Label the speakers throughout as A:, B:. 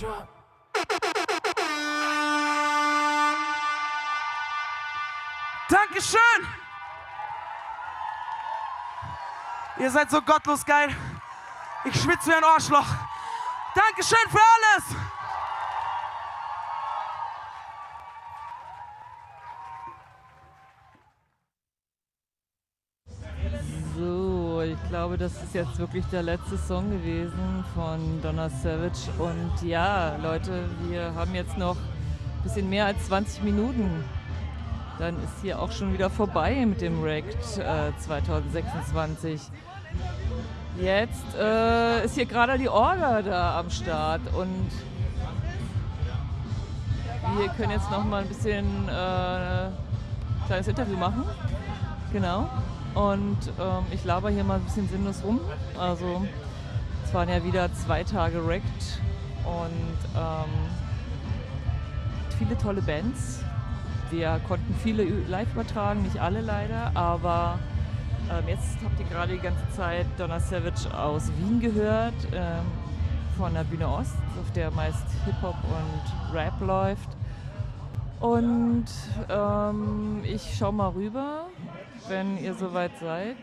A: drop. Dankeschön! Ihr seid so gottlos geil. Ich schwitze wie ein Arschloch. Dankeschön für alles!
B: So, ich glaube, das ist jetzt wirklich der letzte Song gewesen von Donna Savage. Und ja, Leute, wir haben jetzt noch ein bisschen mehr als 20 Minuten. Dann ist hier auch schon wieder vorbei mit dem Wrecked 2026. Jetzt ist hier gerade die Orga da am Start und wir können jetzt noch mal ein bisschen ein kleines Interview machen. Genau. Und ich laber hier mal ein bisschen sinnlos rum. Also es waren ja wieder 2 Tage Wrecked und viele tolle Bands. Wir konnten viele live übertragen, nicht alle leider, aber jetzt habt ihr gerade die ganze Zeit Donna Savage aus Wien gehört, von der Bühne Ost, auf der meist Hip-Hop und Rap läuft. Und ich schau mal rüber, wenn ihr soweit seid.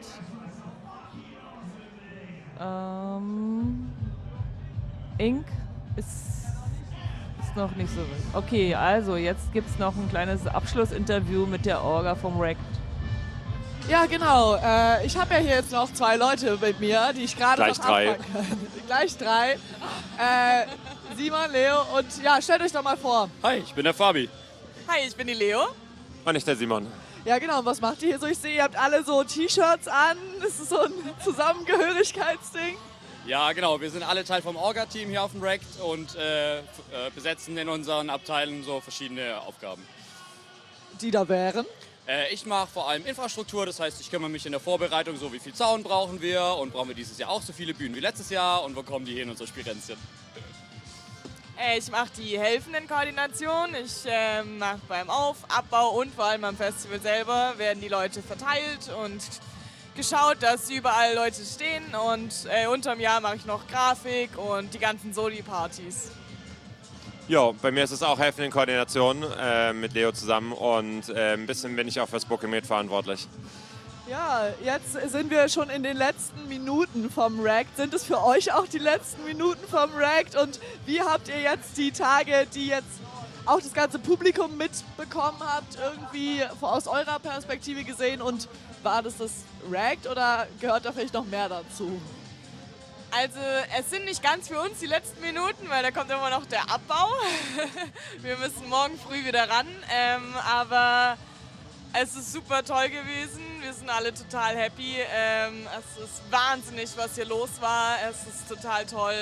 B: Ink ist noch nicht so weit. Okay, also jetzt gibt es noch ein kleines Abschlussinterview mit der Orga vom Wrecked.
C: Ja, genau. Ich habe ja hier jetzt noch 2 Leute mit mir, die ich gerade noch abfangen kann. Gleich 3. Simon, Leo und ja, stellt euch doch mal vor.
D: Hi, ich bin der Fabi.
C: Hi, ich bin die Leo.
D: Und ich der Simon.
C: Ja, genau. Und was macht ihr hier so? Ich sehe, ihr habt alle so T-Shirts an. Das ist so ein Zusammengehörigkeitsding.
D: Ja, genau. Wir sind alle Teil vom Orga-Team hier auf dem Wrecked und besetzen in unseren Abteilen so verschiedene Aufgaben.
C: Die da wären?
D: Ich mache vor allem Infrastruktur, das heißt, ich kümmere mich in der Vorbereitung, so wie viel Zaun brauchen wir und brauchen wir dieses Jahr auch so viele Bühnen wie letztes Jahr und wo kommen die hin und so Spirenzchen.
E: Ich mache die helfenden Koordination. Ich mache beim Abbau und vor allem am Festival selber werden die Leute verteilt und geschaut, dass überall Leute stehen. Und unterm Jahr mache ich noch Grafik und die ganzen Soli-Partys.
F: Ja, bei mir ist es auch helfende Koordination mit Leo zusammen und ein bisschen bin ich auch fürs Booking mitverantwortlich.
C: Ja, jetzt sind wir schon in den letzten Minuten vom Wrecked. Sind es für euch auch die letzten Minuten vom Wrecked? Und wie habt ihr jetzt die Tage, die jetzt auch das ganze Publikum mitbekommen habt, irgendwie aus eurer Perspektive gesehen? Und war das Wrecked oder gehört da vielleicht noch mehr dazu?
E: Also es sind nicht ganz für uns die letzten Minuten, weil da kommt immer noch der Abbau. Wir müssen morgen früh wieder ran, aber es ist super toll gewesen. Wir sind alle total happy. Es ist wahnsinnig, was hier los war. Es ist total toll.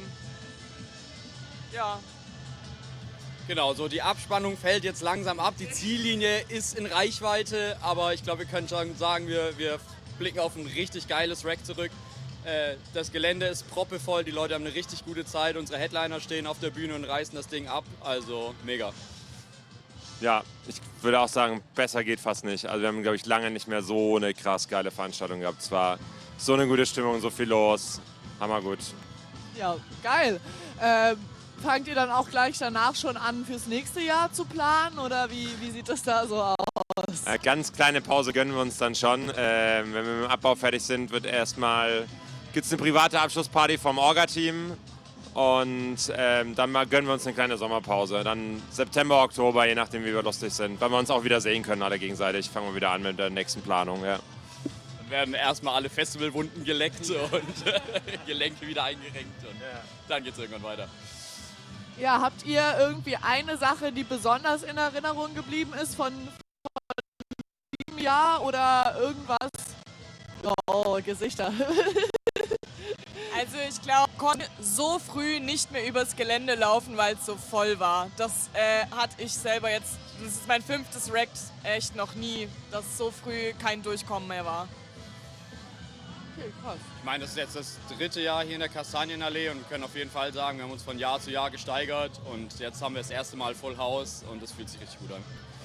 E: Ja.
D: Genau, so die Abspannung fällt jetzt langsam ab. Die Ziellinie ist in Reichweite, aber ich glaube, wir können schon sagen, wir blicken auf ein richtig geiles Wreck zurück. Das Gelände ist proppevoll, die Leute haben eine richtig gute Zeit. Unsere Headliner stehen auf der Bühne und reißen das Ding ab. Also mega.
F: Ja, ich würde auch sagen, besser geht fast nicht. Also wir haben, glaube ich, lange nicht mehr so eine krass geile Veranstaltung gehabt. Es war so eine gute Stimmung, so viel los. Hammergut.
C: Ja, geil. Fangt ihr dann auch gleich danach schon an, fürs nächste Jahr zu planen? Oder wie sieht das da so aus?
F: Ganz kleine Pause gönnen wir uns dann schon. Wenn wir mit dem Abbau fertig sind, gibt's eine private Abschlussparty vom Orga-Team. Und dann gönnen wir uns eine kleine Sommerpause. Dann September, Oktober, je nachdem, wie wir lustig sind. Weil wir uns auch wieder sehen können, alle gegenseitig. Fangen wir wieder an mit der nächsten Planung. Ja.
D: Dann werden erstmal alle Festivalwunden geleckt und Gelenke wieder eingerenkt. Und dann geht's irgendwann weiter.
C: Ja, habt ihr irgendwie eine Sache, die besonders in Erinnerung geblieben ist von diesem Jahr oder irgendwas? Oh, Gesichter.
E: Also ich glaube, ich konnte so früh nicht mehr übers Gelände laufen, weil es so voll war. Das hatte ich selber jetzt, das ist mein 5. Wrecked, echt noch nie, dass so früh kein Durchkommen mehr war.
C: Okay, krass.
D: Ich meine, das ist jetzt das 3. Jahr hier in der Kastanienallee und wir können auf jeden Fall sagen, wir haben uns von Jahr zu Jahr gesteigert und jetzt haben wir das erste Mal Full House und das fühlt sich richtig gut an.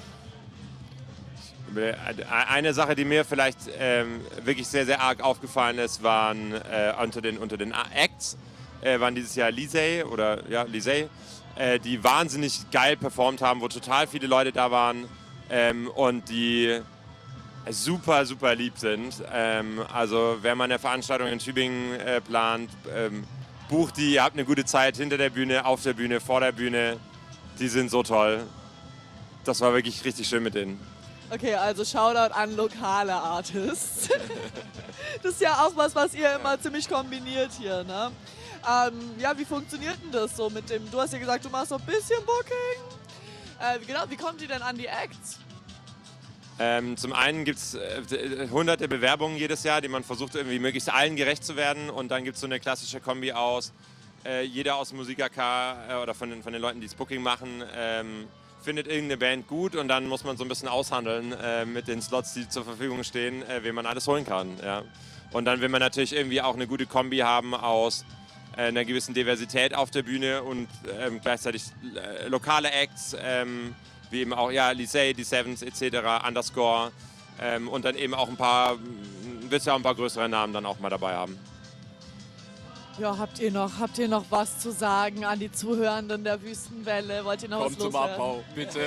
F: Eine Sache, die mir vielleicht wirklich sehr, sehr arg aufgefallen ist, waren unter den Acts waren dieses Jahr Lisey, die wahnsinnig geil performt haben, wo total viele Leute da waren und die super, super lieb sind. Also wer mal eine Veranstaltung in Tübingen plant, bucht die, ihr habt eine gute Zeit hinter der Bühne, auf der Bühne, vor der Bühne. Die sind so toll. Das war wirklich richtig schön mit denen.
C: Okay, also Shoutout an lokale Artists. Das ist ja auch was ihr immer ziemlich kombiniert hier, ne? Ja, wie funktioniert denn das so mit dem, du hast ja gesagt, du machst so ein bisschen Booking. Genau, wie kommt ihr denn an die Acts?
F: Zum einen gibt es hunderte Bewerbungen jedes Jahr, die man versucht irgendwie möglichst allen gerecht zu werden. Und dann gibt es so eine klassische Kombi aus, jeder aus dem Musik-AK oder von den Leuten, die das Booking machen, findet irgendeine Band gut und dann muss man so ein bisschen aushandeln mit den Slots, die zur Verfügung stehen, wen man alles holen kann. Ja. Und dann will man natürlich irgendwie auch eine gute Kombi haben aus einer gewissen Diversität auf der Bühne und gleichzeitig lokale Acts, wie eben auch Lisey, die Sevens etc., Underscore und dann eben auch ein paar größere Namen dann auch mal dabei haben.
C: Ja, habt ihr noch was zu sagen an die Zuhörenden der Wüstenwelle? Wollt ihr noch
D: Kommt
C: was
D: zum
C: loswerden?
D: Abbau, bitte.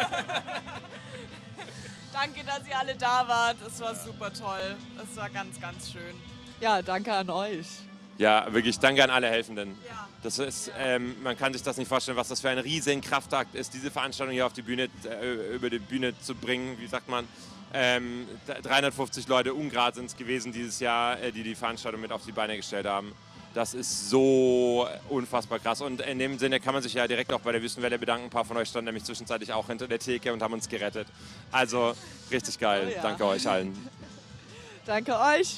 E: Danke, dass ihr alle da wart. Es war super toll. Es war ganz, ganz schön.
C: Ja, danke an euch.
F: Ja, wirklich danke an alle Helfenden.
E: Ja.
F: Das ist, man kann sich das nicht vorstellen, was das für ein riesen Kraftakt ist, diese Veranstaltung hier auf die Bühne, über die Bühne zu bringen. Wie sagt man? 350 Leute Ungrad sind es gewesen dieses Jahr, die Veranstaltung mit auf die Beine gestellt haben. Das ist so unfassbar krass. Und in dem Sinne kann man sich ja direkt auch bei der Wüstenwelle bedanken. Ein paar von euch standen nämlich zwischenzeitlich auch hinter der Theke und haben uns gerettet. Also richtig geil.
C: Oh ja.
F: Danke euch allen.
C: Danke euch.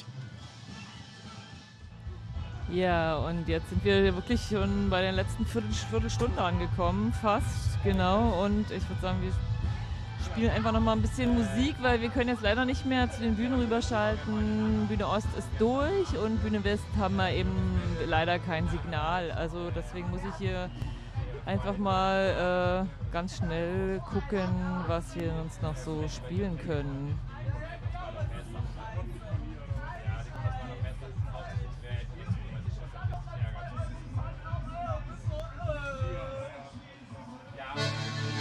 B: Ja, und jetzt sind wir wirklich schon bei der letzten Viertelstunde angekommen, fast, genau. Und ich würde sagen, wir spielen einfach noch mal ein bisschen Musik, weil wir können jetzt leider nicht mehr zu den Bühnen rüberschalten. Bühne Ost ist durch und Bühne West haben wir eben leider kein Signal. Also deswegen muss ich hier einfach mal ganz schnell gucken, was wir uns noch so spielen können.